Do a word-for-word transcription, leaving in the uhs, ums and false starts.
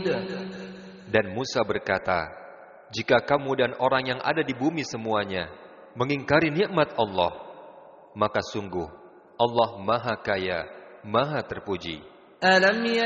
Dan Musa berkata, jika kamu dan orang yang ada di bumi semuanya mengingkari nikmat Allah, maka sungguh Allah Maha Kaya, Maha Terpuji.